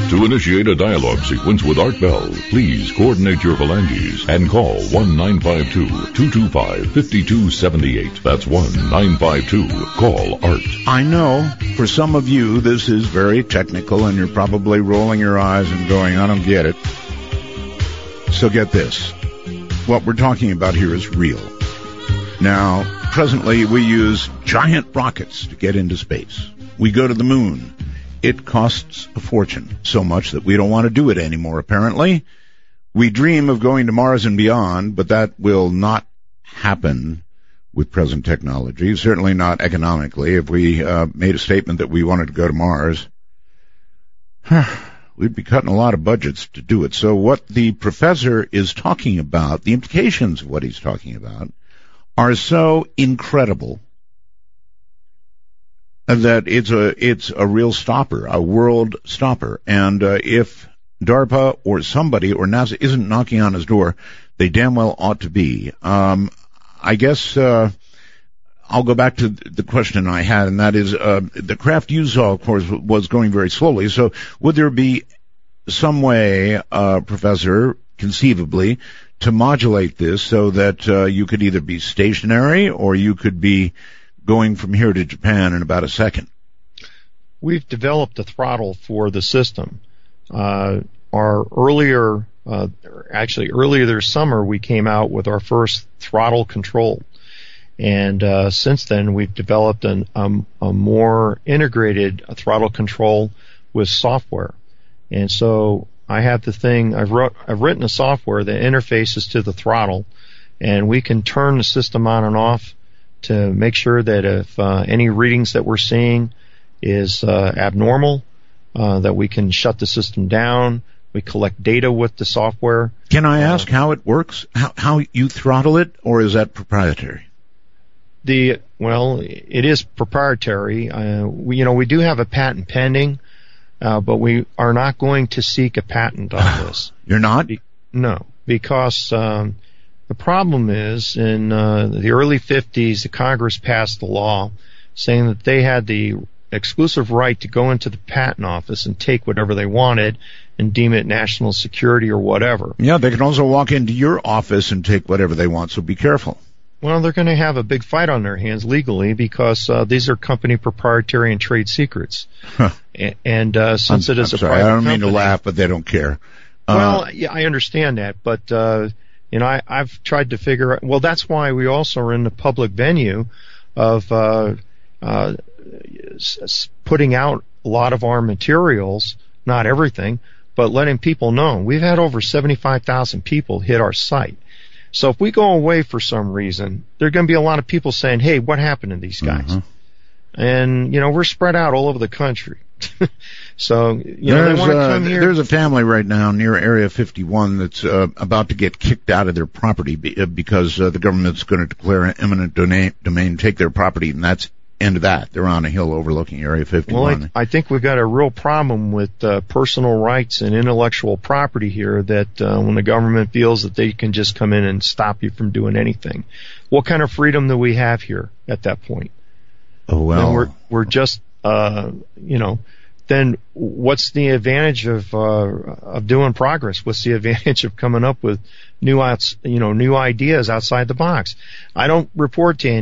To initiate a dialogue sequence with Art Bell, please coordinate your phalanges and call 1-952-225-5278. That's 1-952-CALL-ART. I know for some of you this is very technical and you're probably rolling your eyes and going, I don't get it. So get this. What we're talking about here is real. Now, presently we use giant rockets to get into space. We go to the moon. It costs a fortune, so much that we don't want to do it anymore, apparently. We dream of going to Mars and beyond, but that will not happen with present technology, certainly not economically. If we made a statement that we wanted to go to Mars, we'd be cutting a lot of budgets to do it. So what the professor is talking about, the implications of what he's talking about, are so incredible that it's a real stopper, a world stopper. And if DARPA or somebody or NASA isn't knocking on his door, they damn well ought to be. I guess I'll go back to the question I had, and that is the craft you saw, of course, was going very slowly. So would there be some way, Professor, conceivably, to modulate this so that you could either be stationary or you could be going from here to Japan in about a second? We've developed a throttle for the system. Earlier this summer, we came out with our first throttle control. And since then, we've developed a more integrated throttle control with software. And so I have the thing, I've written a software that interfaces to the throttle, and we can turn the system on and off to make sure that if any readings that we're seeing is abnormal, that we can shut the system down. We collect data with the software. Can I ask how it works? How you throttle it, or is that proprietary? Well, it is proprietary. We do have a patent pending, but we are not going to seek a patent on this. You're not? No, because the problem is in the early 50s, the Congress passed a law saying that they had the exclusive right to go into the patent office and take whatever they wanted and deem it national security or whatever. Yeah, they can also walk into your office and take whatever they want, so be careful. Well, they're going to have a big fight on their hands legally because these are company proprietary and trade secrets. Huh. And since it is a private company, I don't mean to laugh, but they don't care. Well, yeah, I understand that, but I've tried to figure out. Well, that's why we also are in the public venue of putting out a lot of our materials, not everything, but letting people know. We've had over 75,000 people hit our site. So if we go away for some reason, there are going to be a lot of people saying, hey, what happened to these guys? Mm-hmm. And, we're spread out all over the country. So, they want to come here. There's a family right now near Area 51 that's about to get kicked out of their property because the government's going to declare an eminent domain, take their property, and that's end of that. They're on a hill overlooking Area 51. Well, I think we've got a real problem with personal rights and intellectual property here that when the government feels that they can just come in and stop you from doing anything. What kind of freedom do we have here at that point? Oh, well. And we're just, then what's the advantage of doing progress? What's the advantage of coming up with new ideas outside the box? I don't report to